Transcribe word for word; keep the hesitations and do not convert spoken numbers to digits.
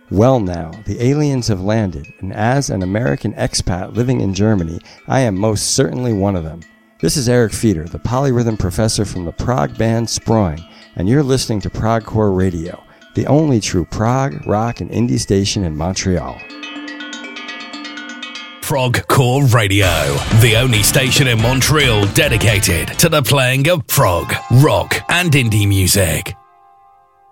Well now, the aliens have landed, and as an American expat living in Germany, I am most certainly one of them. This is Eric Feeder, the polyrhythm professor from the prog band Sproing, and you're listening to Progcore Radio, the only true prog, rock, and indie station in Montreal. Progcore Radio, the only station in Montreal dedicated to the playing of prog, rock, and indie music.